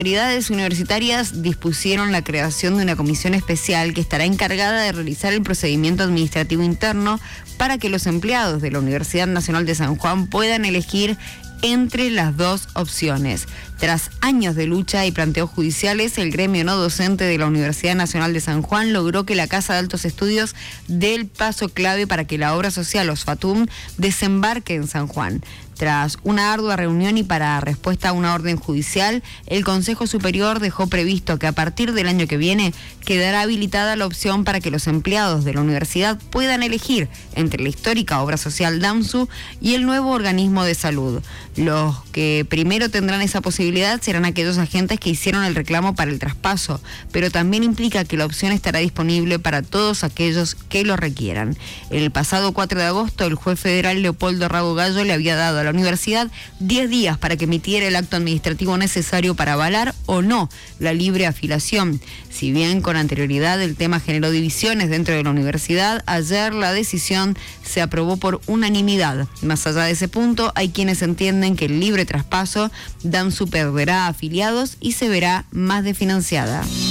Autoridades universitarias dispusieron la creación de una comisión especial que estará encargada de realizar el procedimiento administrativo interno para que los empleados de la Universidad Nacional de San Juan puedan elegir entre las dos opciones. Tras años de lucha y planteos judiciales, el gremio no docente de la Universidad Nacional de San Juan logró que la Casa de Altos Estudios dé el paso clave para que la obra social OSFATUM desembarque en San Juan. Tras una ardua reunión y para respuesta a una orden judicial, el Consejo Superior dejó previsto que a partir del año que viene quedará habilitada la opción para que los empleados de la universidad puedan elegir entre la histórica obra social DAMSU y el nuevo organismo de salud. Los que primero tendrán esa posibilidad serán aquellos agentes que hicieron el reclamo para el traspaso, pero también implica que la opción estará disponible para todos aquellos que lo requieran. El pasado 4 de agosto, el juez federal Leopoldo Rago Gallo le había dado a la universidad 10 días para que emitiera el acto administrativo necesario para avalar o no la libre afiliación. Si bien con anterioridad el tema generó divisiones dentro de la universidad, ayer la decisión se aprobó por unanimidad. Más allá de ese punto, hay quienes entienden que el libre traspaso DAMSU perderá afiliados y se verá más desfinanciada.